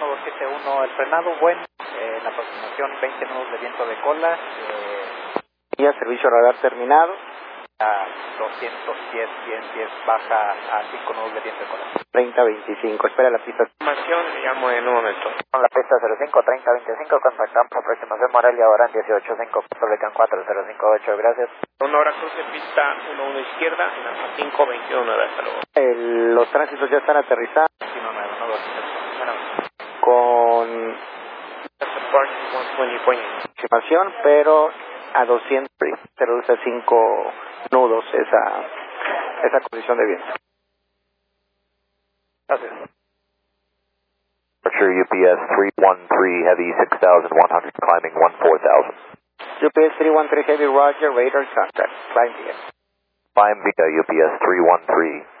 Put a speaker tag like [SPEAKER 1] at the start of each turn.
[SPEAKER 1] 1271, el frenado bueno, la aproximación 20 nudos de viento de cola,
[SPEAKER 2] y a servicio radar terminado.
[SPEAKER 1] A 210, 10, baja a 5 nudos de viento de cola.
[SPEAKER 2] 3025, espera la pista.
[SPEAKER 3] Información, le llamo en un momento.
[SPEAKER 1] Con la pista 05, 3025, contactamos aproximación Morelia, ahora en 185, Publican 4058, gracias.
[SPEAKER 3] Una hora cruce pista 11 izquierda, en la 521, hasta luego.
[SPEAKER 2] Los tránsitos ya están aterrizados.
[SPEAKER 1] 1912,
[SPEAKER 2] con aproximación, pero a 200, se reduce a 5 nudos esa condición de viento.
[SPEAKER 1] gracias.
[SPEAKER 4] Departure UPS 313 Heavy 6100 climbing 14,000.
[SPEAKER 2] UPS 313 Heavy, Roger, radar contact, climb here.
[SPEAKER 4] Climb via UPS 313.